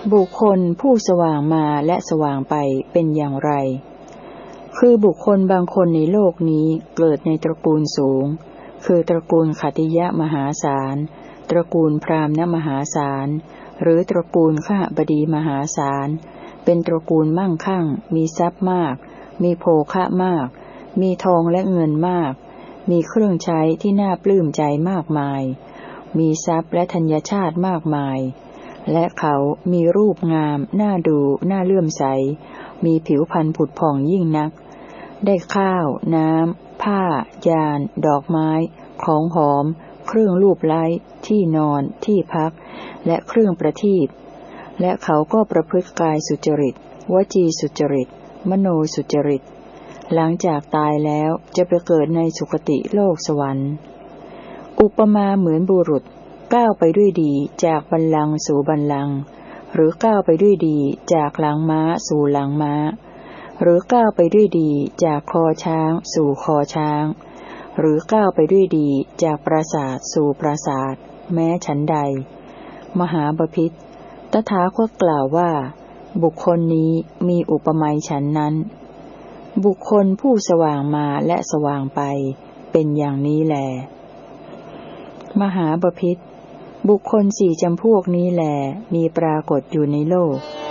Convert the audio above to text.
บุคคลผู้สว่างมาและสว่างไปเป็นอย่างไรคือบุคคลบางคนในโลกนี้เกิดในตระกูลสูงคือตระกูลขัตติยะมหาศาลตระกูลพราหมณ์มหาศาลหรือตระกูลขหบดีมหาศาลเป็นตระกูลมั่งคั่งมีทรัพย์มากมีโภคะมากมีทองและเงินมากมีเครื่องใช้ที่น่าปลื้มใจมากมายมีทรัพย์และธัญชาติมากมายและเขามีรูปงามน่าดูน่าเลื่อมใสมีผิวพรรณผุดผ่องยิ่งนักได้ข้าวน้ำผ้ายานดอกไม้ของหอมเครื่องลูบไล้ที่นอนที่พักและเครื่องประทีปและเขาก็ประพฤติกายสุจริตวจีสุจริตมโนสุจริตหลังจากตายแล้วจะไปเกิดในสุคติโลกสวรรค์อุปมาเหมือนบุรุษก้าวไปด้วยดีจากบัลลังก์สู่บัลลังก์หรือก้าวไปด้วยดีจากหลังม้าสู่หลังม้าหรือก้าวไปด้วยดีจากคอช้างสู่คอช้างหรือก้าวไปด้วยดีจากปราสาทสู่ปราสาทแม้ฉันใดมหาบพิตรตถาคตกล่าวว่าบุคคลนี้มีอุปมาฉันนั้นบุคคลผู้สว่างมาและสว่างไปเป็นอย่างนี้แลมหาบพิตรบุคคลสี่จำพวกนี้แลมีปรากฏอยู่ในโลก